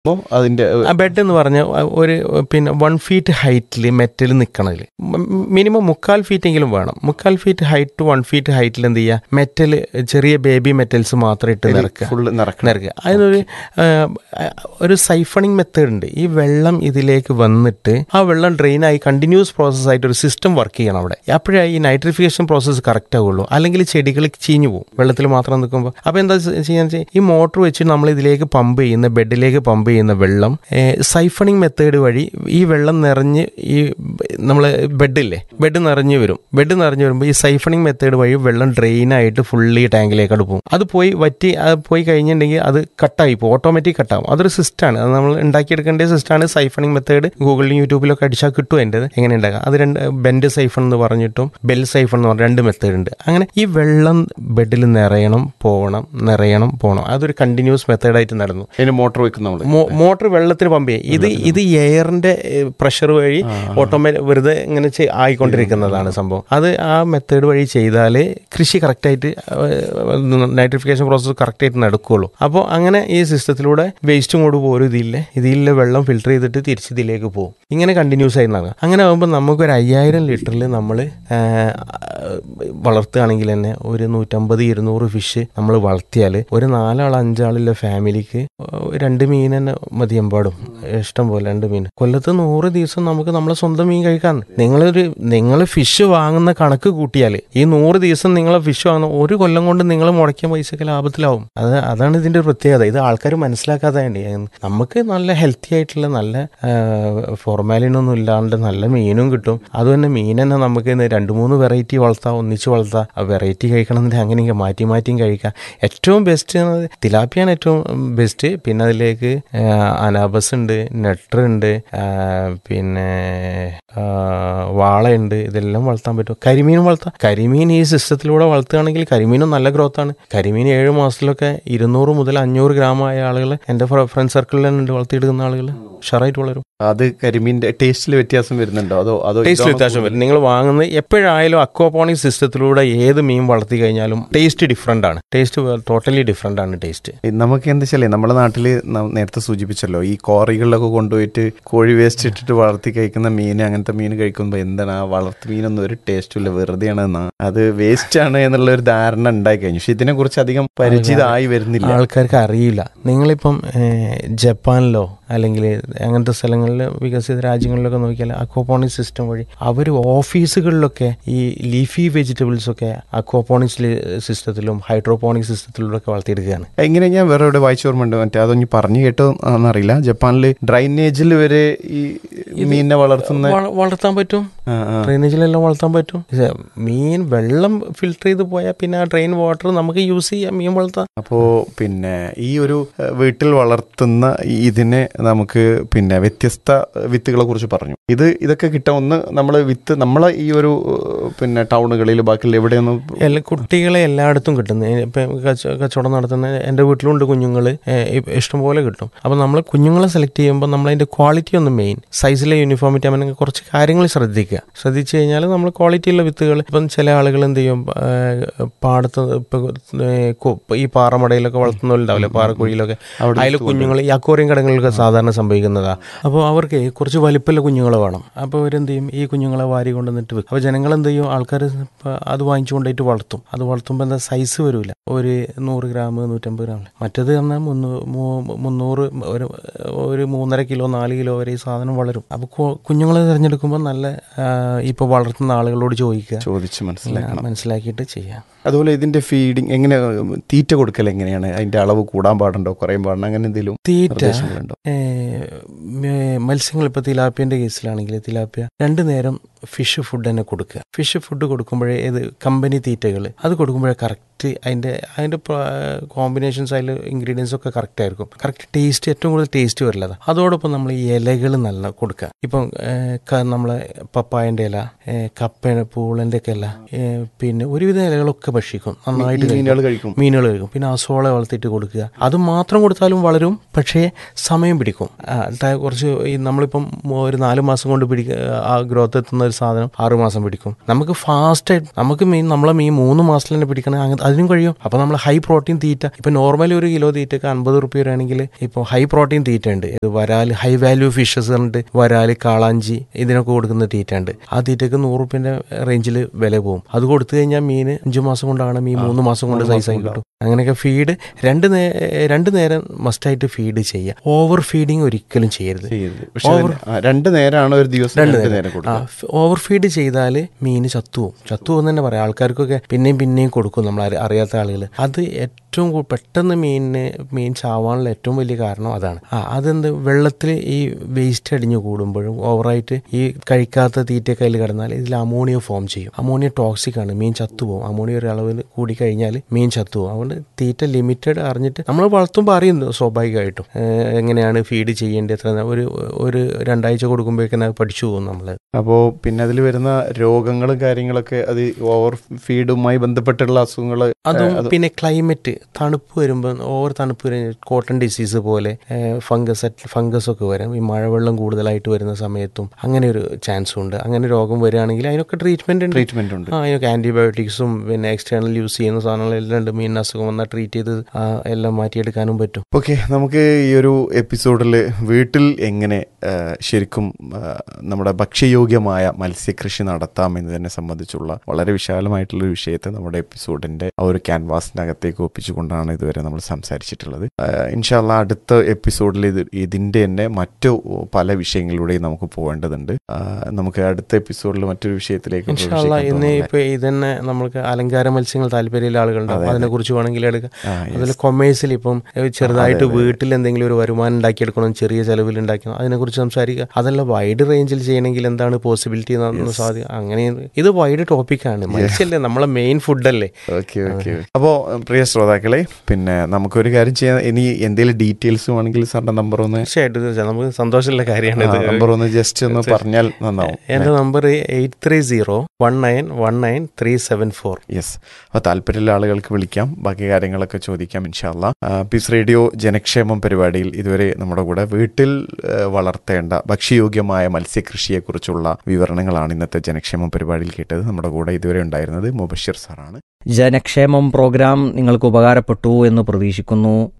അതിന്റെ ബെഡ് എന്ന് പറഞ്ഞാൽ ഒരു 1 ഫീറ്റ് ഹൈറ്റിൽ മെറ്റൽ നിൽക്കണതിൽ മിനിമം 3/4 ഫീറ്റെങ്കിലും വേണം. 3/4 ഫീറ്റ് ഹൈറ്റ് ടു 1 ഫീറ്റ് ഹൈറ്റിൽ എന്ത് ചെയ്യുക, മെറ്റൽ ചെറിയ ബേബി മെറ്റൽസ് മാത്രം ഇട്ട് നിറക്കുക. ഒരു സൈഫണിങ് മെത്തേഡ് ഉണ്ട്. ഈ വെള്ളം ഇതിലേക്ക് വന്നിട്ട് ആ വെള്ളം ഡ്രെയിനായി കണ്ടിന്യൂസ് പ്രോസസ് ആയിട്ട് ഒരു സിസ്റ്റം വർക്ക് ചെയ്യണം അവിടെ. അപ്പോഴേ ഈ നൈട്രിഫിക്കേഷൻ പ്രോസസ്സ് കറക്റ്റ് ആവുള്ളൂ. അല്ലെങ്കിൽ ചെടികൾ ചീഞ്ഞു പോകും വെള്ളത്തിൽ മാത്രം നിൽക്കുമ്പോൾ. അപ്പോൾ എന്താ ചെയ്യാന്ന് വെച്ചാൽ ഈ മോട്ടർ വെച്ച് നമ്മൾ ഇതിലേക്ക് പമ്പ് ചെയ്യുന്ന ബെഡിലേക്ക് പമ്പ് ചെയ്യുന്ന വെള്ളം സൈഫണിങ് മെത്തേഡ് വഴി ഈ വെള്ളം നിറഞ്ഞ് ഈ നമ്മൾ ബെഡ് നിറഞ്ഞു വരും. ബെഡ് നിറഞ്ഞു വരുമ്പോൾ ഈ സൈഫണിങ് മെത്തേഡ് വഴി വെള്ളം ഡ്രെയിനായിട്ട് ഫുള്ളി ടാങ്കിലേക്ക് പോകും. അത് പോയി കഴിഞ്ഞിട്ടുണ്ടെങ്കിൽ അത് കട്ടായി പോകും, ഓട്ടോമാറ്റിക് കട്ടാകും. അതൊരു സിസ്റ്റമാണ്, അത് നമ്മൾ ഉണ്ടാക്കിയെടുക്കേണ്ട സിസ്റ്റമാണ് സൈഫണിങ് മെത്തേഡ്. ഗൂഗിളിലും യൂട്യൂബിലൊക്കെ അടിച്ചാൽ കിട്ടും എൻ്റെ എങ്ങനെ ഉണ്ടാക്കാം. അത് ബെൻഡ് സൈഫൺ എന്ന് പറഞ്ഞിട്ടും ബെൽ സൈഫൺ എന്ന് പറഞ്ഞ 2 മെത്തേഡ് ഉണ്ട്. അങ്ങനെ ഈ വെള്ളം ബെഡിൽ നിറയണം പോകണം. അതൊരു കണ്ടിന്യൂസ് മെത്തേഡായിട്ട് നടന്നു. മോട്ടർ വെള്ളത്തിന് പമ്പ് ചെയ്യും. ഇത് എയറിന്റെ പ്രഷർ വഴി ഓട്ടോമാറ്റിക് വെറുതെ ഇങ്ങനെ ആയിക്കൊണ്ടിരിക്കുന്നതാണ് സംഭവം. അത് ആ മെത്തേഡ് വഴി ചെയ്താൽ കൃഷി കറക്റ്റായിട്ട് നൈട്രിഫിക്കേഷൻ പ്രോസസ്സ് കറക്റ്റായിട്ട് നടക്കുകയുള്ളൂ. അപ്പോൾ അങ്ങനെ ഈ സിസ്റ്റത്തിലൂടെ വേസ്റ്റും കൂടെ പോരും. ഇതിലെ വെള്ളം ഫിൽട്ടർ ചെയ്തിട്ട് തിരിച്ച് ഇതിലേക്ക് പോകും. ഇങ്ങനെ കണ്ടിന്യൂസ് ആയി നടക്കും. അങ്ങനെ ആകുമ്പോൾ നമുക്കൊരു 5000 ലിറ്ററിൽ നമ്മൾ വളർത്തുകയാണെങ്കിൽ തന്നെ ഒരു 150-200 ഫിഷ് നമ്മൾ വളർത്തിയാൽ ഒരു 4-5 ആളുള്ള ഫാമിലിക്ക് 2 മീൻ തന്നെ മതിയമ്പാടും. ഇഷ്ടം പോലെ 2 മീൻ. കൊല്ലത്ത് 100 ദിവസം നമുക്ക് നമ്മളെ സ്വന്തം മീൻ കഴിക്കാൻ. നിങ്ങൾ ഫിഷ് വാങ്ങുന്ന കണക്ക് കൂട്ടിയാൽ ഈ 100 ദിവസം നിങ്ങളെ ഫിഷ് വാങ്ങുന്ന ഒരു കൊല്ലം കൊണ്ട് നിങ്ങൾ മുടക്കിയ പൈസക്ക് ലാഭത്തിലാവും. അതാണ് ഇതിന്റെ പ്രത്യേകത. ഇത് ആൾക്കാർ മനസ്സിലാക്കാതെ നമുക്ക് നല്ല ഹെൽത്തി ആയിട്ടുള്ള നല്ല ഫോർമാലിനൊന്നും ഇല്ലാണ്ട് നല്ല മീനും കിട്ടും. അതുതന്നെ മീൻ തന്നെ നമുക്ക് 2-3 വെറൈറ്റി വളർത്താം, ഒന്നിച്ച് വളർത്താം. ആ വെറൈറ്റി കഴിക്കണമെന്നുണ്ടെങ്കിൽ അങ്ങനെ മാറ്റിയും കഴിക്കാം. ഏറ്റവും ബെസ്റ്റ് തിലാപ്പിയാണ് ഏറ്റവും ബെസ്റ്റ്. പിന്നെ അതിലേക്ക് അനാബസ് ഉണ്ട്, നെട്ടർ ഉണ്ട്, പിന്നെ വാളയുണ്ട്. ഇതെല്ലാം വളർത്താൻ പറ്റും. കരിമീനും വളർത്താം. കരിമീൻ ഈ സിസ്റ്റത്തിലൂടെ വളർത്തുകയാണെങ്കിൽ കരിമീനും നല്ല ഗ്രോത്താണ്. കരിമീൻ 7 മാസത്തിലൊക്കെ 200 മുതൽ 500 ഗ്രാമായ ആളുകൾ എൻ്റെ ഫ്രണ്ട് സർക്കിളിൽ തന്നെ ഉണ്ട്, വളർത്തിയെടുക്കുന്ന ആളുകൾ ഉഷാറായിട്ട് വളരും. അത് കരിമീൻ്റെ ടേസ്റ്റിൽ വ്യത്യാസം വരുന്നുണ്ടോ? അതോ ടേസ്റ്റിൽ വ്യത്യാസം വരും. നിങ്ങൾ വാങ്ങുന്നത് എപ്പോഴായാലും അക്വാപോണിക് സിസ്റ്റത്തിലൂടെ ഏത് മീൻ വളർത്തി കഴിഞ്ഞാലും ടേസ്റ്റ് ഡിഫറെൻ്റ് ആണ്. ടോട്ടലി ഡിഫറെൻ്റ് ആണ് ടേസ്റ്റ്. നമുക്ക് എന്താ വെച്ചാൽ നമ്മുടെ നാട്ടിൽ നേരത്തെ സൂചിപ്പിച്ചല്ലോ, ഈ കോറികളിലൊക്കെ കൊണ്ടുപോയിട്ട് കോഴി വേസ്റ്റ് ഇട്ടിട്ട് വളർത്തി കഴിക്കുന്ന മീൻ, അങ്ങനത്തെ മീൻ കഴിക്കുമ്പോൾ എന്താണ് ആ വളർത്തു മീനൊന്നും ഒരു ടേസ്റ്റും ഇല്ല, വെറുതെയാണ്, അത് വേസ്റ്റ് ആണ് എന്നുള്ള ഒരു ധാരണ ഉണ്ടായി കഴിഞ്ഞു. പക്ഷെ ഇതിനെ കുറിച്ച് അധികം പരിചിതമായി വരുന്നില്ല, ആൾക്കാർക്ക് അറിയില്ല. നിങ്ങളിപ്പം ജപ്പാനിലോ അല്ലെങ്കിൽ അങ്ങനത്തെ സ്ഥലങ്ങളിൽ വികസിത രാജ്യങ്ങളിലൊക്കെ നോക്കിയാൽ അക്വാപോണിക് സിസ്റ്റം വഴി അവർ ഓഫീസുകളിലൊക്കെ ഈ ലീഫി വെജിറ്റബിൾസ് ഒക്കെ അക്വാപോണിക് സിസ്റ്റത്തിലും ഹൈഡ്രോപോണിക് സിസ്റ്റത്തിലൂടെ ഒക്കെ വളർത്തിയെടുക്കുകയാണ്. എങ്ങനെ ഞാൻ വേറെ ഇവിടെ വായിച്ചു ഓർമ്മയുണ്ട്, മറ്റേ അതൊന്നും പറഞ്ഞു കേട്ടോ എന്നറിയില്ല, ജപ്പാനിൽ ഡ്രൈനേജിൽ വരെ ഈ മീനിനെ വളർത്താൻ പറ്റും. ഡ്രൈനേജിലെല്ലാം വളർത്താൻ പറ്റും. മീൻ വെള്ളം ഫിൽട്ടർ ചെയ്ത് പോയാൽ പിന്നെ ആ ഡ്രെയിൻ വാട്ടർ നമുക്ക് യൂസ് ചെയ്യാം, മീൻ വളർത്താം. അപ്പോൾ പിന്നെ ഈ ഒരു വീട്ടിൽ വളർത്തുന്ന ഇതിനെ നമുക്ക് പിന്നെ വ്യത്യസ്ത വിത്തുകളെ കുറിച്ച് പറഞ്ഞു. ഇതൊക്കെ കിട്ടാവുന്ന നമ്മളെ ഈ ഒരു പിന്നെ ടൗണുകളിൽ ബാക്കിയുള്ള എവിടെയൊന്നും കുട്ടികളെ എല്ലായിടത്തും കിട്ടുന്നു. ഇപ്പം കച്ചവടം നടത്തുന്ന എൻ്റെ വീട്ടിലുണ്ട് കുഞ്ഞുങ്ങൾ, ഇഷ്ടംപോലെ കിട്ടും. അപ്പം നമ്മൾ കുഞ്ഞുങ്ങളെ സെലക്ട് ചെയ്യുമ്പോൾ നമ്മളതിൻ്റെ ക്വാളിറ്റി ഒന്ന് മെയിൻ, സൈസിലെ യൂണിഫോമിറ്റി അങ്ങനെ കുറച്ച് കാര്യങ്ങൾ ശ്രദ്ധിച്ചു കഴിഞ്ഞാൽ നമ്മൾ ക്വാളിറ്റിയുള്ള വിത്തുകൾ. ഇപ്പം ചില ആളുകൾ എന്ത് ചെയ്യും, പാടത്ത് ഇപ്പം ഈ പാറമടയിലൊക്കെ വളർത്തുന്നവരുണ്ടാവില്ലേ, പാറക്കുഴിയിലൊക്കെ, അതിൽ കുഞ്ഞുങ്ങൾ ഈ അക്വേറിയം കടകളിലൊക്കെ സാധാരണ സംഭവിക്കുന്നതാണ്. അപ്പോൾ അവർക്ക് കുറച്ച് വലിപ്പമുള്ള കുഞ്ഞുങ്ങൾ വേണം. അപ്പോൾ അവരെന്ത് ചെയ്യും, ഈ കുഞ്ഞുങ്ങളെ വാരി കൊണ്ടുവന്നിട്ട് വെക്കും. അപ്പോൾ ജനങ്ങളെന്ത് ചെയ്യും, ആൾക്കാർ അത് വാങ്ങിച്ചു കൊണ്ടുപോയിട്ട് വളർത്തും. അത് വളർത്തുമ്പോൾ എന്താ സൈസ് വരില്ല, ഒരു 100 ഗ്രാം 150 ഗ്രാം. മറ്റേത് പറഞ്ഞാൽ 300 ഒരു 3.5 കിലോ 4 കിലോ വരെ ഈ സാധനം വളരും. അപ്പോൾ കുഞ്ഞുങ്ങളെ തിരഞ്ഞെടുക്കുമ്പോൾ നല്ല ഇപ്പോൾ വളർത്തുന്ന ആളുകളോട് ചോദിച്ച് മനസ്സിലാക്കിയിട്ട് ചെയ്യാം. അതുപോലെ ഇതിന്റെ ഫീഡിങ് എങ്ങനെ, തീറ്റ കൊടുക്കൽ എങ്ങനെയാണ്, അതിന്റെ അളവ് കൂടാൻ പാടുണ്ടോ, കുറയാൻ പാടുണ്ടോ, അങ്ങനെ എന്തെങ്കിലും തീറ്റ? മത്സ്യങ്ങൾ ഇപ്പോൾ തിലാപ്പിയൻ്റെ കേസിലാണെങ്കിൽ തിലാപ്പിയ 2 നേരം ഫിഷ് ഫുഡ് തന്നെ കൊടുക്കുക. ഫിഷ് ഫുഡ് കൊടുക്കുമ്പോഴേ കമ്പനി തീറ്റകൾ അത് കൊടുക്കുമ്പോഴേ കറക്റ്റ് അതിൻ്റെ കോമ്പിനേഷൻസ്, അതിൽ ഇൻഗ്രീഡിയൻസ് ഒക്കെ കറക്റ്റ് ആയിരിക്കും. കറക്റ്റ് ടേസ്റ്റ്, ഏറ്റവും കൂടുതൽ ടേസ്റ്റ് വരില്ലത്. അതോടൊപ്പം നമ്മൾ ഈ ഇലകൾ നല്ല കൊടുക്കുക. ഇപ്പം നമ്മളെ പപ്പായൻ്റെ ഇല, പൂളൻ്റെ ഒക്കെ ഇല, പിന്നെ ഒരുവിധം ഇലകളൊക്കെ ഭക്ഷിക്കും, നന്നായിട്ട് മീനുകൾ കഴിക്കും. പിന്നെ അസോള വളർത്തിയിട്ട് കൊടുക്കുക. അത് മാത്രം കൊടുത്താലും വളരും, പക്ഷേ സമയം പിടിക്കും. കുറച്ച് നമ്മളിപ്പം ഒരു 4 മാസം കൊണ്ട് ആ ഗ്രോത്ത് എത്തുന്ന ഒരു സാധനം 6 മാസം പിടിക്കും. നമുക്ക് ഫാസ്റ്റായിട്ട് നമ്മളെ മീൻ 3 മാസത്തിൽ തന്നെ പിടിക്കണമെങ്കിൽ അത് അതിനും കഴിയും. അപ്പോൾ നമ്മൾ ഹൈ പ്രോട്ടീൻ തീറ്റ, ഇപ്പോൾ നോർമലി ഒരു കിലോ തീറ്റയ്ക്ക് 50 റുപ്യ വരികയാണെങ്കിൽ ഇപ്പോൾ ഹൈ പ്രോട്ടീൻ തീറ്റ ഉണ്ട്. ഇത് വരാൽ, ഹൈ വാല്യൂ ഫിഷസ് പറഞ്ഞിട്ട് വരാൽ, കാളാഞ്ചി ഇതിനൊക്കെ കൊടുക്കുന്ന തീറ്റ ഉണ്ട്. ആ തീറ്റയ്ക്ക് 100 റുപ്യൻ്റെ റേഞ്ചിൽ വില പോകും. അത് കൊടുത്തു കഴിഞ്ഞാൽ മീൻ 5 മാസം കൊണ്ടാണ് മീൻ 3 മാസം കൊണ്ട് സൈസായി കിട്ടും. അങ്ങനെയൊക്കെ ഫീഡ് രണ്ട് നേരം മസ്റ്റായിട്ട് ഫീഡ് ചെയ്യുക. ഓവർ ഫീഡിങ് ഒരിക്കലും ചെയ്യരുത്. രണ്ട് നേരമാണ് ഒരു ദിവസം. ഓവർ ഫീഡ് ചെയ്താൽ മീൻ ചത്തുപോകും തന്നെ പറയാം. ആൾക്കാർക്കൊക്കെ പിന്നെയും കൊടുക്കും നമ്മൾ അറിയാത്ത ആളുകൾ. അത് ഏറ്റവും പെട്ടെന്ന് മീൻ ചാവാനുള്ള ഏറ്റവും വലിയ കാരണം അതാണ്. അതെന്ത്, വെള്ളത്തിൽ ഈ വേസ്റ്റ് അടിഞ്ഞു കൂടുമ്പോഴും ഓവറായിട്ട് ഈ കഴിക്കാത്ത തീറ്റ കയ്യിൽ കിടന്നാൽ ഇതിൽ അമോണിയ ഫോം ചെയ്യും. അമോണിയ ടോക്സിക് ആണ്, മീൻ ചത്തുപോകും. അമോണിയ ഒരു അളവിൽ കൂടി കഴിഞ്ഞാൽ മീൻ ചത്തുപോകും. അതുകൊണ്ട് തീറ്റ ലിമിറ്റഡ് അറിഞ്ഞിട്ട് നമ്മൾ വളർത്തുമ്പോൾ അറിയുന്നു സ്വാഭാവികമായിട്ടും എങ്ങനെയാണ് ഫീഡ് ചെയ്യേണ്ടത്. എത്ര ഒരു 2 ആഴ്ച കൊടുക്കുമ്പോഴേക്കും പഠിച്ചു പോകും നമ്മൾ. അപ്പോൾ പിന്നെ അതിൽ വരുന്ന രോഗങ്ങളും കാര്യങ്ങളൊക്കെ അത് ഓവർ ഫീഡുമായി ബന്ധപ്പെട്ടുള്ള അസുഖങ്ങൾ, അതും പിന്നെ ക്ലൈമറ്റ്, തണുപ്പ് വരുമ്പോൾ ഓവർ തണുപ്പ് വരുമ്പോൾ കോട്ടൺ ഡിസീസ് പോലെ ഫംഗസ് ഒക്കെ വരും. ഈ മഴവെള്ളം കൂടുതലായിട്ട് വരുന്ന സമയത്തും അങ്ങനെ ഒരു ചാൻസും ഉണ്ട്. അങ്ങനെ രോഗം വരികയാണെങ്കിൽ അതിനൊക്കെ ട്രീറ്റ്മെന്റ് ഉണ്ട്. അതിനൊക്കെ ആന്റിബയോട്ടിക്സും പിന്നെ എക്സ്റ്റേണൽ യൂസ് ചെയ്യുന്ന സാധനങ്ങളെല്ലാം ഉണ്ട്. മീൻ അസുഖം വന്നാൽ ട്രീറ്റ് ചെയ്ത് എല്ലാം മാറ്റിയെടുക്കാനും പറ്റും. ഓക്കെ, നമുക്ക് ഈ ഒരു എപ്പിസോഡിൽ വീട്ടിൽ എങ്ങനെ ശരിക്കും നമ്മുടെ ഭക്ഷ്യയോഗ്യമായ മത്സ്യകൃഷി നടത്താം എന്നതിനെ സംബന്ധിച്ചുള്ള വളരെ വിശാലമായിട്ടുള്ളൊരു വിഷയത്തെ നമ്മുടെ എപ്പിസോഡിന്റെ ആ ഒരു ക്യാൻവാസിനകത്തേക്ക് ഒപ്പിച്ചുകൊണ്ടാണ് ഇതുവരെ നമ്മൾ സംസാരിച്ചിട്ടുള്ളത്. ഇൻഷാ അല്ലാ അടുത്ത എപ്പിസോഡിൽ ഇതിന്റെ തന്നെ മറ്റു പല വിഷയങ്ങളിലൂടെയും നമുക്ക് പോകേണ്ടതുണ്ട്. നമുക്ക് അടുത്ത എപ്പിസോഡിൽ മറ്റൊരു വിഷയത്തിലേക്ക് ഇതന്നെ നമുക്ക് അലങ്കാര മത്സ്യങ്ങൾ താല്പര്യമുള്ള ആളുകളുണ്ടാവും. അതിനെ കുറിച്ച് വേണമെങ്കിൽ എടുക്കാം. അതുപോലെ കൊമേഴ്സിൽ ഇപ്പം ചെറുതായിട്ട് വീട്ടിൽ എന്തെങ്കിലും ഒരു വരുമാനം ഉണ്ടാക്കിയെടുക്കണം, ചെറിയ ചെലവിൽ ഉണ്ടാക്കണം, അതിനെക്കുറിച്ച് സംസാരിക്കുക. അതെല്ലാം വൈഡ് റേഞ്ചിൽ ചെയ്യണമെങ്കിൽ എന്താണ് പോസിബിലിറ്റി എന്ന് സാധ്യത. അങ്ങനെ ഇത് വൈഡ് ടോപ്പിക്കാണ്. മത്സ്യല്ലേ നമ്മളെ മെയിൻ ഫുഡല്ലേ. അപ്പോൾ പ്രിയ ശ്രോതാക്കളെ, പിന്നെ നമുക്കൊരു കാര്യം ചെയ്യാം. ഇനി എന്തെങ്കിലും ഡീറ്റെയിൽസ് വേണമെങ്കിൽ സാറിന്റെ നമ്പർ ഒന്ന് തീർച്ചയായിട്ടും നമുക്ക് സന്തോഷമുള്ള കാര്യമാണ്. നമ്പർ ഒന്ന് ജസ്റ്റ് ഒന്ന് പറഞ്ഞാൽ നന്നാവും. എന്റെ നമ്പർ 8301919374. യെസ്, അപ്പോൾ താല്പര്യമുള്ള ആളുകൾക്ക് വിളിക്കാം, ബാക്കി കാര്യങ്ങളൊക്കെ ചോദിക്കാം ഇൻഷാ അല്ലാ. പീസ് റേഡിയോ ജനക്ഷേമം പരിപാടിയിൽ ഇതുവരെ നമ്മുടെ കൂടെ വീട്ടിൽ വളർത്തേണ്ട ഭക്ഷ്യയോഗ്യമായ മത്സ്യകൃഷിയെക്കുറിച്ചുള്ള വിവരണങ്ങളാണ് ഇന്നത്തെ ജനക്ഷേമം പരിപാടിയിൽ കേട്ടത്. നമ്മുടെ കൂടെ ഇതുവരെ ഉണ്ടായിരുന്നത് മുബഷിർ സാറാണ്. ജനക്ഷേമം പ്രോഗ്രാം നിങ്ങൾക്ക് ഉപകാരപ്പെട്ടു എന്ന് പ്രതീക്ഷിക്കുന്നു.